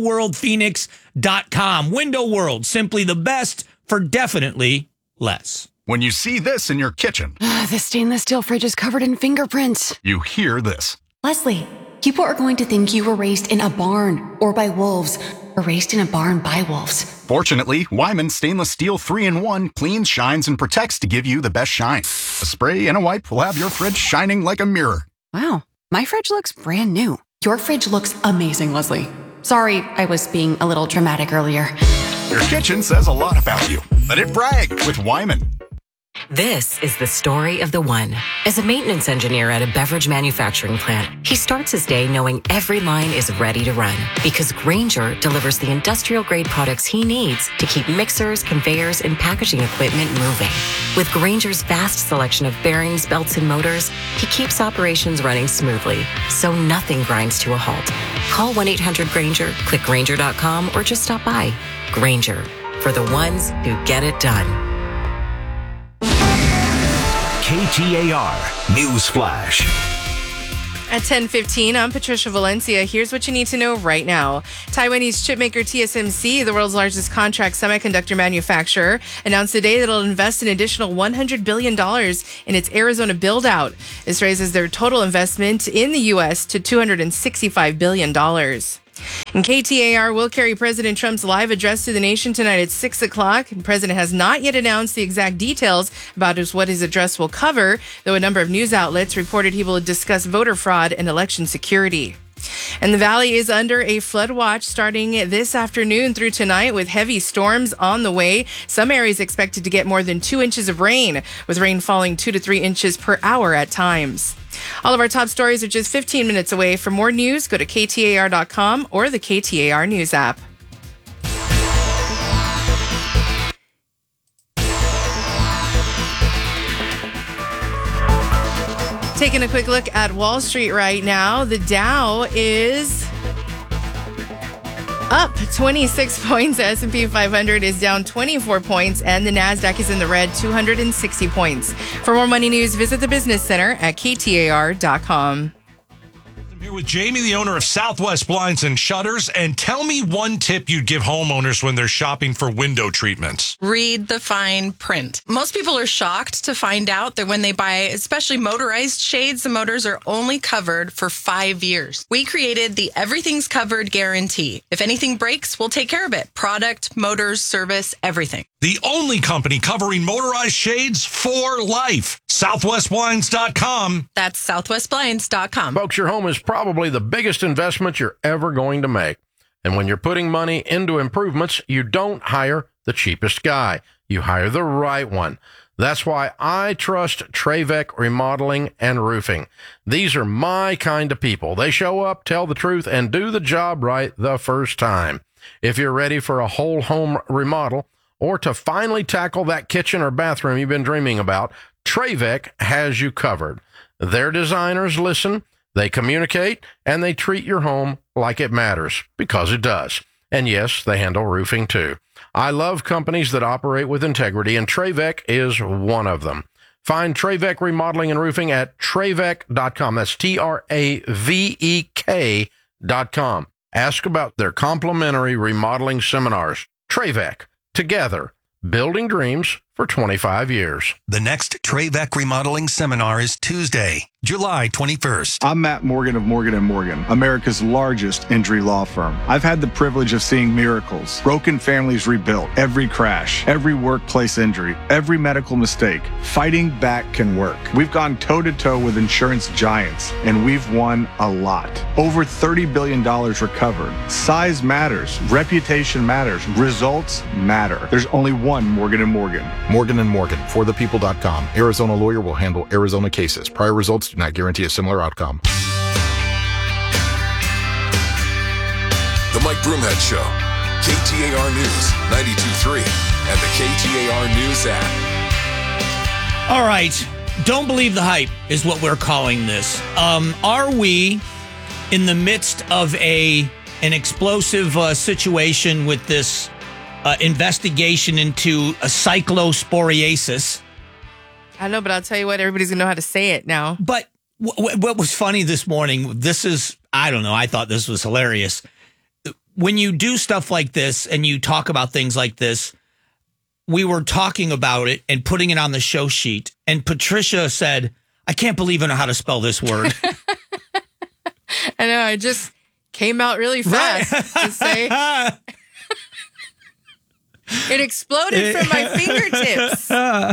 WindowWorldPhoenix.com. Window World, simply the best for definitely less. When you see this in your kitchen, the stainless steel fridge is covered in fingerprints. You hear this. Leslie, people are going to think you were raised in a barn or by wolves, or raised in a barn by wolves. Fortunately, Wyman Stainless Steel 3-in-1 cleans, shines, and protects to give you the best shine. A spray and a wipe will have your fridge shining like a mirror. Wow, my fridge looks brand new. Your fridge looks amazing, Leslie. Sorry, I was being a little dramatic earlier. Your kitchen says a lot about you. Let it brag with Wyman. This is the story of the one. As a maintenance engineer at a beverage manufacturing plant, he starts his day knowing every line is ready to run because Grainger delivers the industrial-grade products he needs to keep mixers, conveyors, and packaging equipment moving. With Grainger's vast selection of bearings, belts, and motors, he keeps operations running smoothly, so nothing grinds to a halt. Call 1-800-GRAINGER, click Grainger.com, or just stop by. Grainger, for the ones who get it done. KTAR News Flash. At 10:15, I'm Patricia Valencia. Here's what you need to know right now. Taiwanese chipmaker TSMC, the world's largest contract semiconductor manufacturer, announced today that it'll invest an additional $100 billion in its Arizona build-out. This raises their total investment in the U.S. to $265 billion. And KTAR will carry President Trump's live address to the nation tonight at 6 o'clock. The president has not yet announced the exact details about what his address will cover, though a number of news outlets reported he will discuss voter fraud and election security. And the valley is under a flood watch starting this afternoon through tonight with heavy storms on the way. Some areas expected to get more than 2 inches of rain, with rain falling 2 to 3 inches per hour at times. All of our top stories are just 15 minutes away. For more news, go to KTAR.com or the KTAR News app. Taking a quick look at Wall Street right now, the Dow is up 26 points. The S&P 500 is down 24 points, and the NASDAQ is in the red, 260 points. For more money news, visit the Business Center at KTAR.com. I'm here with Jamie, the owner of Southwest Blinds and Shutters, and tell me one tip you'd give homeowners when they're shopping for window treatments. Read the fine print. Most people are shocked to find out that when they buy, especially motorized shades, the motors are only covered for 5 years. We created the Everything's Covered guarantee. If anything breaks, we'll take care of it. Product, motors, service, everything. The only company covering motorized shades for life. SouthwestBlinds.com. That's SouthwestBlinds.com. Folks, your home is probably the biggest investment you're ever going to make. And when you're putting money into improvements, you don't hire the cheapest guy. You hire the right one. That's why I trust Trevec Remodeling and Roofing. These are my kind of people. They show up, tell the truth, and do the job right the first time. If you're ready for a whole home remodel or to finally tackle that kitchen or bathroom you've been dreaming about, Trevec has you covered. Their designers listen, they communicate, and they treat your home like it matters, because it does. And yes, they handle roofing too. I love companies that operate with integrity, and Trevec is one of them. Find Trevec Remodeling and Roofing at Trevec.com. That's TRAVEK.com. Ask about their complimentary remodeling seminars. Trevec, together, building dreams for 25 years. The next Trevec Remodeling Seminar is Tuesday, July 21st. I'm Matt Morgan of Morgan & Morgan, America's largest injury law firm. I've had the privilege of seeing miracles, broken families rebuilt, every crash, every workplace injury, every medical mistake. Fighting back can work. We've gone toe-to-toe with insurance giants, and we've won a lot. Over $30 billion recovered. Size matters. Reputation matters. Results matter. There's only one Morgan & Morgan. Morgan & Morgan, forthepeople.com. Arizona lawyer will handle Arizona cases. Prior results do not guarantee a similar outcome. The Mike Broomhead Show, KTAR News, 92.3, and the KTAR News app. All right. Don't believe the hype is what we're calling this. Are we in the midst of an explosive situation with this investigation into a cyclosporiasis? I know, but I'll tell you what, everybody's going to know how to say it now. But what was funny this morning, I don't know, I thought this was hilarious. When you do stuff like this and you talk about things like this, we were talking about it and putting it on the show sheet. And Patricia said, I can't believe I know how to spell this word. I know, I just came out really fast to say... It exploded from my fingertips.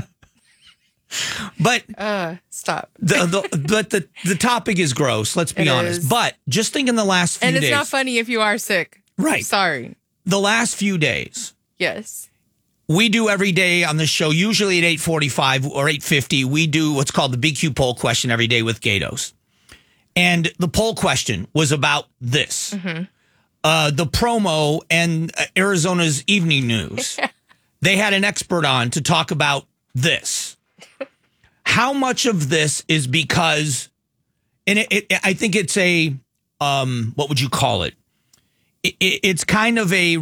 But stop. The topic is gross. Let's be honest. But just think in the last few days. And it's not funny if you are sick. Right. Sorry. The last few days. Yes. we do every day on the show, usually at 8:45 or 8:50, we do what's called the BQ poll question every day with Gatos. And the poll question was about this. Mm-hmm. The promo and Arizona's evening news. They had an expert on to talk about this. How much of this is because, and I think it's a, what would you call it? It's kind of a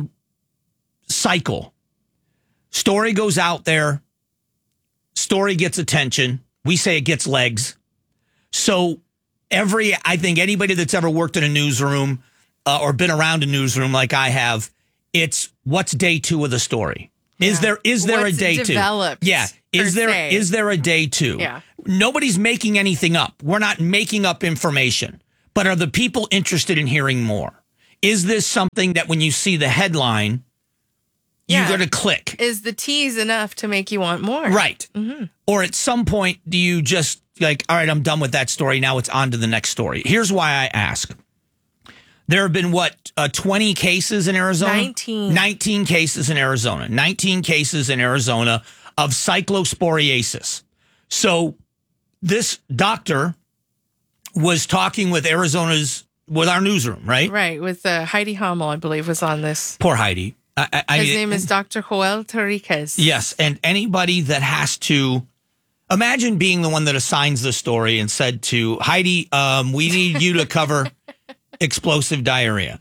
cycle. Story goes out there. Story gets attention. We say it gets legs. So I think anybody that's ever worked in a newsroom or been around a newsroom like I have, it's what's day 2 of the story. Yeah. Is there What's a day 2? developed, Yeah. Is there a day 2? Yeah. Nobody's making anything up. We're not making up information. But are the people interested in hearing more? Is this something that when you see the headline, you're going to click? Is the tease enough to make you want more? Right. Mm-hmm. Or at some point, do you just like, all right, I'm done with that story. Now it's on to the next story. Here's why I ask. There have been, 20 cases in Arizona? 19 cases in Arizona. 19 cases in Arizona of cyclosporiasis. So this doctor was talking with our newsroom, right? Right, with Heidi Hamel, I believe, was on this. Poor Heidi. His name is Dr. Joel Torriquez. Yes, and anybody that has to... Imagine being the one that assigns the story and said to Heidi, we need you to cover explosive diarrhea.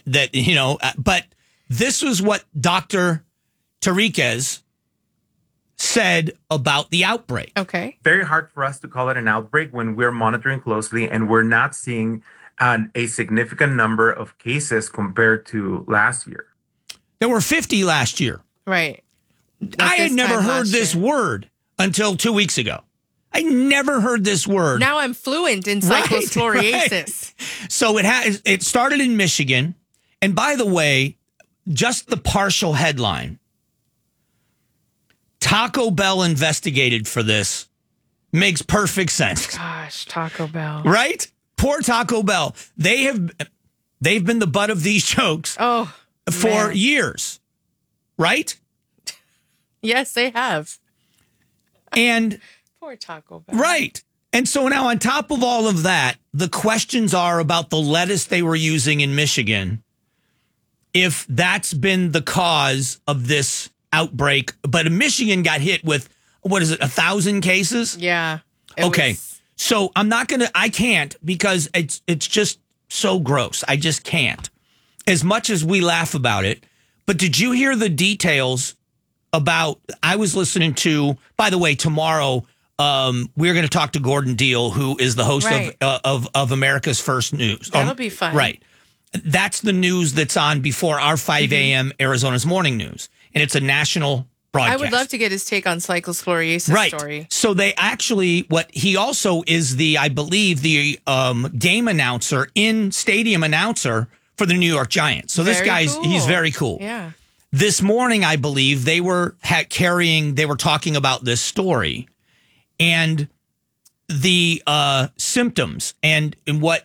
But this was what Dr. Torriquez said about the outbreak. Okay. Very hard for us to call it an outbreak when we're monitoring closely and we're not seeing a significant number of cases compared to last year. There were 50 last year. Right. I had never heard this word until 2 weeks ago. I never heard this word. Now I'm fluent in cyclosporiasis. Right. So it started in Michigan. And by the way, just the partial headline, Taco Bell investigated for this, makes perfect sense. Gosh, Taco Bell. Right? Poor Taco Bell. They've been the butt of these jokes for years. Right? Yes, they have. And poor Taco Bell. Right. And so now on top of all of that, the questions are about the lettuce they were using in Michigan, if that's been the cause of this outbreak. But Michigan got hit with, 1,000 cases? Yeah. Okay. So I can't because it's just so gross. I just can't. As much as we laugh about it. But did you hear the details about, I was listening to, by the way, tomorrow, we're going to talk to Gordon Deal, who is the host of America's First News. That'll be fun. Right. That's the news that's on before our 5 a.m. Arizona's morning news. And it's a national broadcast. I would love to get his take on cyclosporiasis story. So they actually, he also is I believe, the game announcer stadium announcer for the New York Giants. So this guy's, he's very cool. Yeah. This morning, I believe, they were talking about this story and the symptoms and what,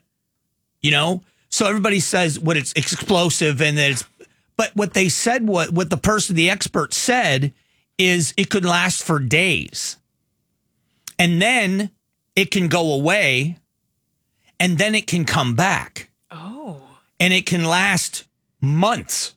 so everybody says what it's explosive and that but what they said, what the expert said is it could last for days and then it can go away and then it can come back. Oh. And it can last months.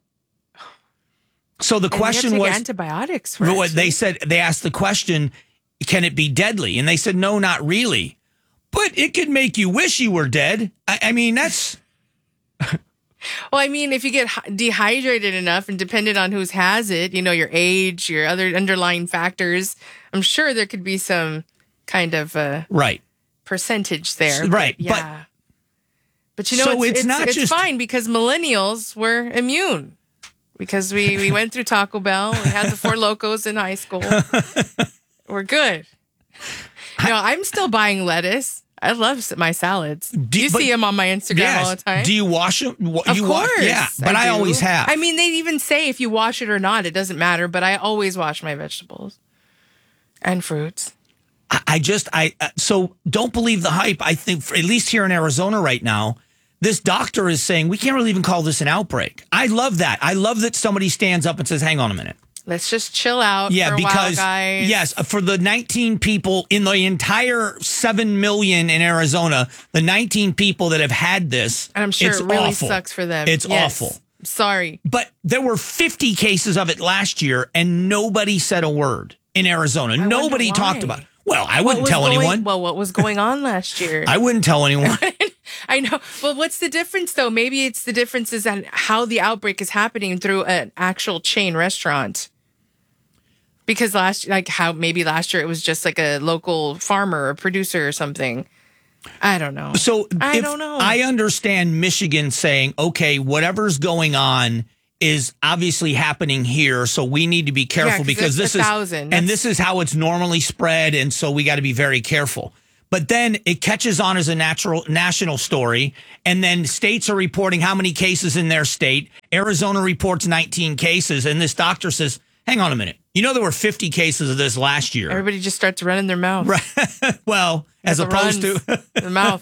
So the question was antibiotics. What they said, they asked the question, can it be deadly? And they said, no, not really. But it could make you wish you were dead. I mean, that's. Well, I mean, if you get dehydrated enough and dependent on who has it, your age, your other underlying factors, I'm sure there could be some kind of percentage there. Right. But, yeah. But so it's fine because millennials were immune. Because we went through Taco Bell. We had the Four Locos in high school. We're good. I'm still buying lettuce. I love my salads. You see them on my Instagram all the time. Do you wash them? Of course. Yeah, but I always have. I mean, they even say if you wash it or not, it doesn't matter. But I always wash my vegetables and fruits. So don't believe the hype. I think, at least here in Arizona right now, this doctor is saying we can't really even call this an outbreak. I love that. I love that somebody stands up and says, hang on a minute. Let's just chill out Yeah, for a because while, guys. yes, for the 19 people in the entire 7 million in Arizona, the 19 people that have had this, And I'm sure it's it really awful. sucks for them. It's Yes. awful. Sorry. But there were 50 cases of it last year, and nobody said a word in Arizona. Nobody talked about it. Well, I wouldn't tell anyone. Well, what was going on last year? I wouldn't tell anyone. I know. Well, what's the difference, though? Maybe it's the difference is that how the outbreak is happening through an actual chain restaurant. Because last year it was just like a local farmer or producer or something. I don't know. So I don't know. I understand Michigan saying, okay, whatever's going on is obviously happening here, so we need to be careful because this is 1,000. and this is how it's normally spread, and so we got to be very careful. But then it catches on as a national story, and then states are reporting how many cases in their state. Arizona reports 19 cases, and this doctor says, hang on a minute. You know there were 50 cases of this last year. Everybody just starts running their mouth. Right. Well, as opposed to the mouth.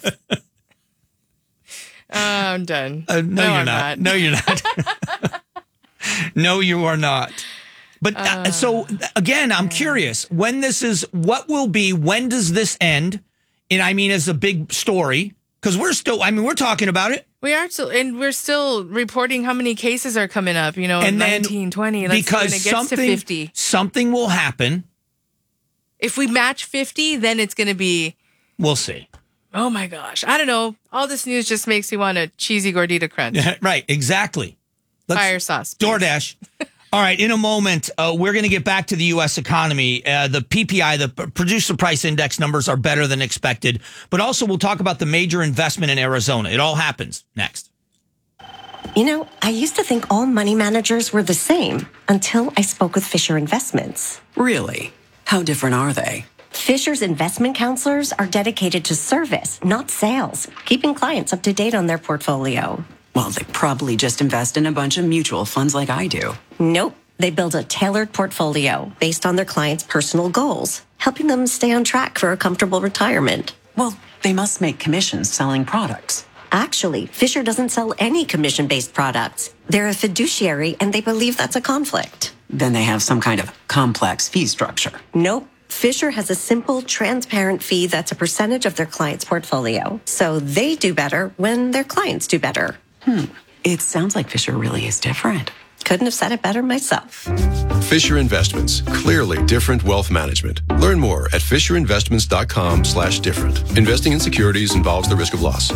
I'm done. No, you're not. No, you're not. No, you are not. But so again, I'm curious when when does this end? And I mean, as a big story, because we're talking about it. We are still, and we're still reporting how many cases are coming up, and 19, 20. Because when it gets to 50. Something will happen. If we match 50, then it's going to be. We'll see. Oh my gosh. I don't know. All this news just makes me want a cheesy gordita crunch. Right, exactly. Fire sauce. Please. DoorDash. All right, in a moment, we're going to get back to the U.S. economy. The PPI, the Producer Price Index numbers are better than expected. But also, we'll talk about the major investment in Arizona. It all happens next. You know, I used to think all money managers were the same until I spoke with Fisher Investments. Really? How different are they? Fisher's investment counselors are dedicated to service, not sales, keeping clients up to date on their portfolio. Well, they probably just invest in a bunch of mutual funds like I do. Nope. They build a tailored portfolio based on their clients' personal goals, helping them stay on track for a comfortable retirement. Well, they must make commissions selling products. Actually, Fisher doesn't sell any commission-based products. They're a fiduciary, and they believe that's a conflict. Then they have some kind of complex fee structure. Nope. Fisher has a simple, transparent fee that's a percentage of their client's portfolio. So they do better when their clients do better. It sounds like Fisher really is different. Couldn't have said it better myself. Fisher Investments. Clearly different wealth management. Learn more at FisherInvestments.com/different. Investing in securities involves the risk of loss.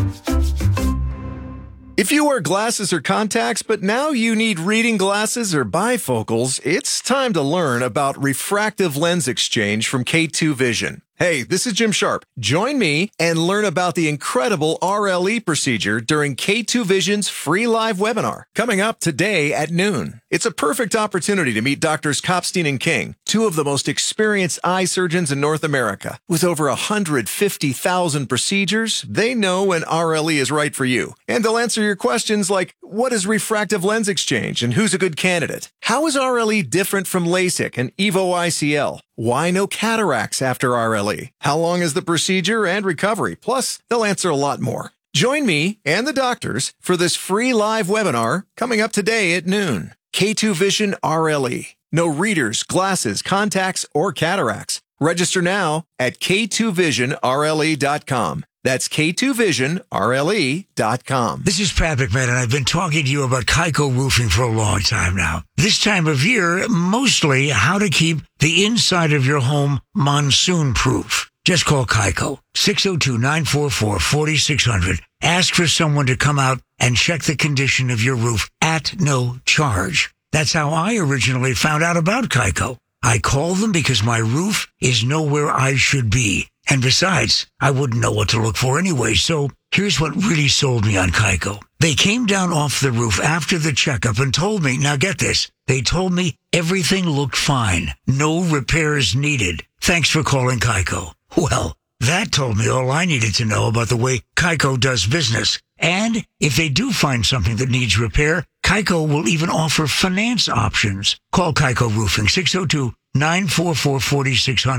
If you wear glasses or contacts, but now you need reading glasses or bifocals, it's time to learn about refractive lens exchange from K2 Vision. Hey, this is Jim Sharp. Join me and learn about the incredible RLE procedure during K2 Vision's free live webinar coming up today at noon. It's a perfect opportunity to meet Doctors Kopstein and King, two of the most experienced eye surgeons in North America. With over 150,000 procedures, they know when RLE is right for you. And they'll answer your questions like, what is refractive lens exchange and who's a good candidate? How is RLE different from LASIK and EVO ICL? Why no cataracts after RLE? How long is the procedure and recovery? Plus, they'll answer a lot more. Join me and the doctors for this free live webinar coming up today at noon. K2 Vision RLE. No readers, glasses, contacts, or cataracts. Register now at k2visionrle.com. That's k2visionrle.com. This is Pat McMahon, and I've been talking to you about Kaiko Roofing for a long time now. This time of year, mostly how to keep the inside of your home monsoon-proof. Just call Kaiko, 602-944-4600. Ask for someone to come out and check the condition of your roof at no charge. That's how I originally found out about Kaiko. I called them because my roof is nowhere I should be. And besides, I wouldn't know what to look for anyway, so here's what really sold me on Kaiko. They came down off the roof after the checkup and told me, now get this, they told me everything looked fine. No repairs needed. Thanks for calling Kaiko. Well, that told me all I needed to know about the way Kaiko does business. And if they do find something that needs repair, Kaiko will even offer finance options. Call Kaiko Roofing, 602-944-4600.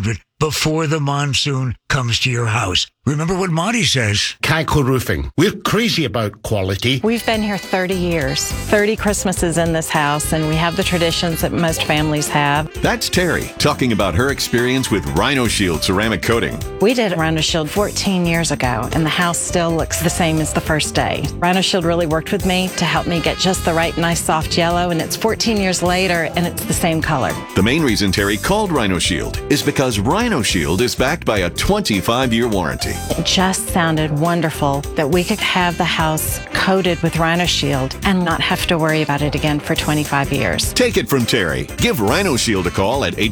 before the monsoon comes to your house. Remember what Monty says. Kaiko Roofing. We're crazy about quality. We've been here 30 years, 30 Christmases in this house, and we have the traditions that most families have. That's Terry talking about her experience with Rhino Shield ceramic coating. We did Rhino Shield 14 years ago, and the house still looks the same as the first day. Rhino Shield really worked with me to help me get just the right nice soft yellow, and it's 14 years later, and it's the same color. The main reason Terry called Rhino Shield is because Rhino Shield is backed by a 25-year warranty. It just sounded wonderful that we could have the house coated with Rhino Shield and not have to worry about it again for 25 years. Take it from Terry. Give Rhino Shield a call at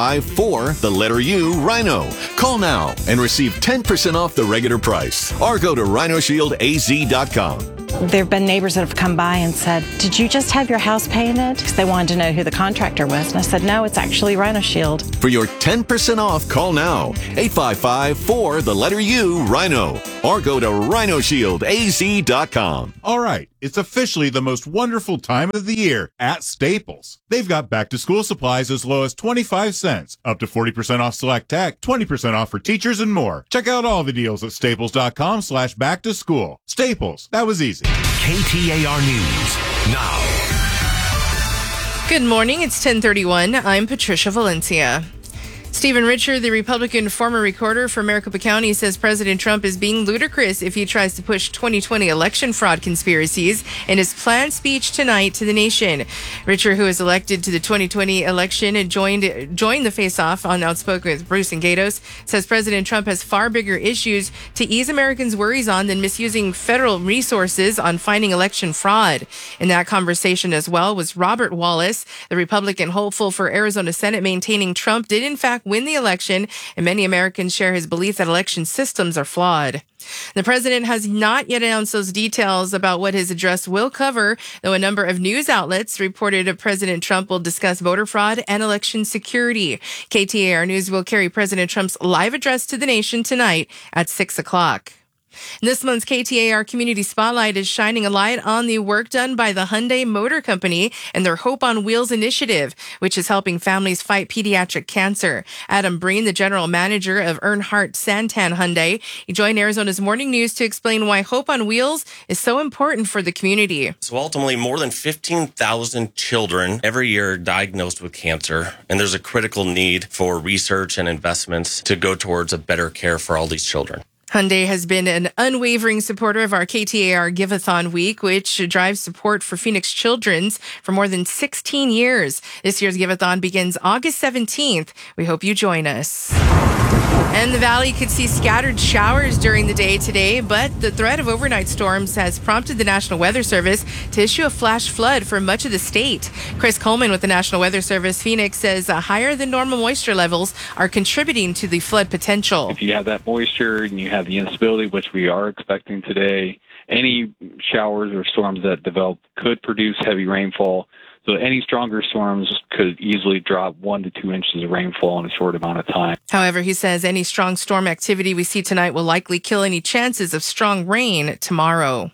855-4-U-RHINO. Call now and receive 10% off the regular price. Or go to rhinoshieldaz.com. There have been neighbors that have come by and said, "Did you just have your house painted?" Because they wanted to know who the contractor was. And I said, "No, it's actually Rhino Shield." For your 10% off, call now. 855-4-U-RHINO. Or go to rhinoshieldaz.com. All right, it's officially the most wonderful time of the year at Staples. They've got back-to-school supplies as low as 25 cents, up to 40% off select tech, 20% off for teachers, and more. Check out all the deals at staples.com/back-to-school. Staples, that was easy. KTAR News now. Good morning. It's 10:31. I'm Patricia Valencia. Stephen Richer, the Republican former recorder for Maricopa County, says President Trump is being ludicrous if he tries to push 2020 election fraud conspiracies in his planned speech tonight to the nation. Richer, who was elected to the 2020 election and joined the face-off on Outspoken with Bruce and Gatos, says President Trump has far bigger issues to ease Americans' worries on than misusing federal resources on fighting election fraud. In that conversation as well was Robert Wallace, the Republican hopeful for Arizona Senate, maintaining Trump did in fact win the election, and many Americans share his belief that election systems are flawed. The president has not yet announced those details about what his address will cover, though a number of news outlets reported President Trump will discuss voter fraud and election security. KTAR News will carry President Trump's live address to the nation tonight at 6 o'clock. This month's KTAR Community Spotlight is shining a light on the work done by the Hyundai Motor Company and their Hope on Wheels initiative, which is helping families fight pediatric cancer. Adam Breen, the general manager of Earnhardt Santan Hyundai, he joined Arizona's Morning News to explain why Hope on Wheels is so important for the community. So ultimately, more than 15,000 children every year are diagnosed with cancer, and there's a critical need for research and investments to go towards a better care for all these children. Hyundai has been an unwavering supporter of our KTAR Give-a-thon Week, which drives support for Phoenix Children's for more than 16 years. This year's Give-a-thon begins August 17th. We hope you join us. And the Valley could see scattered showers during the day today, but the threat of overnight storms has prompted the National Weather Service to issue a flash flood for much of the state. Chris Coleman with the National Weather Service Phoenix says higher than normal moisture levels are contributing to the flood potential. If you have that moisture and you have the instability, which we are expecting today, any showers or storms that develop could produce heavy rainfall. So any stronger storms could easily drop 1 to 2 inches of rainfall in a short amount of time. However, he says any strong storm activity we see tonight will likely kill any chances of strong rain tomorrow.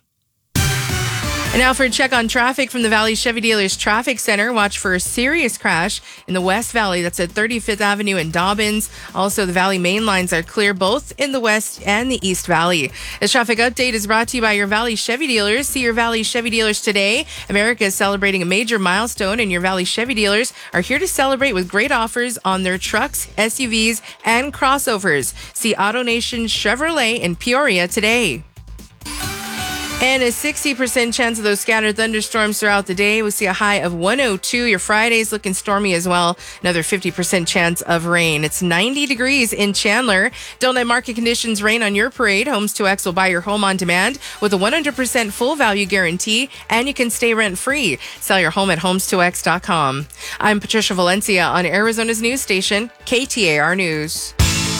And now for a check on traffic from the Valley Chevy Dealers Traffic Center. Watch for a serious crash in the West Valley. That's at 35th Avenue and Dobbins. Also, the Valley main lines are clear both in the West and the East Valley. This traffic update is brought to you by your Valley Chevy Dealers. See your Valley Chevy Dealers today. America is celebrating a major milestone, and your Valley Chevy Dealers are here to celebrate with great offers on their trucks, SUVs, and crossovers. See AutoNation Chevrolet in Peoria today. And a 60% chance of those scattered thunderstorms throughout the day. We'll see a high of 102. Your Friday's looking stormy as well. Another 50% chance of rain. It's 90 degrees in Chandler. Don't let market conditions rain on your parade. Homes 2X will buy your home on demand with a 100% full value guarantee, and you can stay rent-free. Sell your home at homes2x.com. I'm Patricia Valencia on Arizona's news station, KTAR News.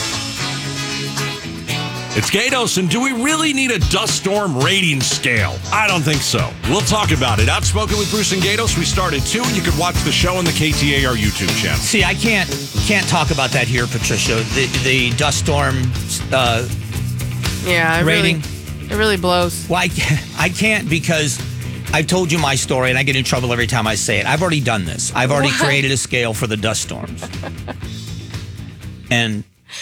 It's Gatos, and do we really need a dust storm rating scale? I don't think so. We'll talk about it. Outspoken with Bruce and Gatos. We start at 2, and you can watch the show on the KTAR YouTube channel. See, I can't talk about that here, Patricia. The dust storm rating. It really blows. Well, I can't because I've told you my story, and I get in trouble every time I say it. I've already done this. I've already created a scale for the dust storms. And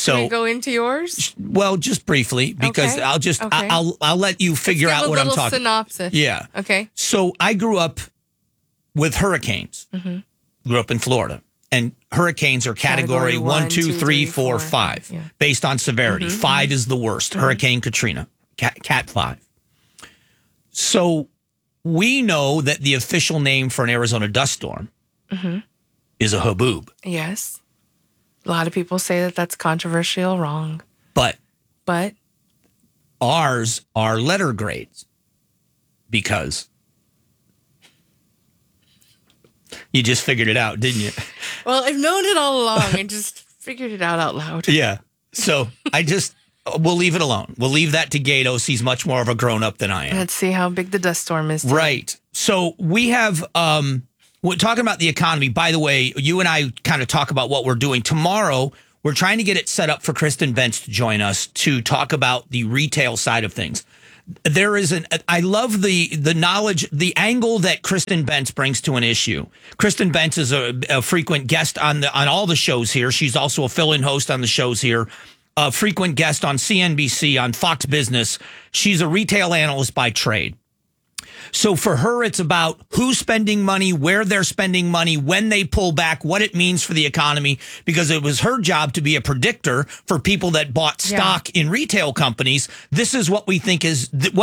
So Can we go into yours? well, just briefly, because Okay. I'll let you figure Let's give out what a I'm little talking. synopsis. Yeah. Okay. So I grew up with hurricanes. Mm-hmm. Grew up in Florida, and hurricanes are category 1, 2, 3, 4, 5, based on severity. 5 is the worst. Hurricane Katrina, Cat 5. So we know that the official name for an Arizona dust storm is a haboob. Yes. A lot of people say that that's controversial, wrong. But But ours are letter grades because you just figured it out, didn't you? well, I've known it all along and just figured it out loud. Yeah. So we'll leave it alone. We'll leave that to Gatos. He's much more of a grown up than I am. Let's see how big the dust storm is today. Right. So we have, we're talking about the economy. By the way, you and I kind of talk about what we're doing. Tomorrow, we're trying to get it set up for Kristen Bentz to join us to talk about the retail side of things. There is I love the knowledge, the angle that Kristen Bentz brings to an issue. Kristen Bentz is a frequent guest on all the shows here. She's also a fill-in host on the shows here. A frequent guest on CNBC, on Fox Business. She's a retail analyst by trade. So for her, it's about who's spending money, where they're spending money, when they pull back, what it means for the economy, because it was her job to be a predictor for people that bought stock in retail companies. This is what we think is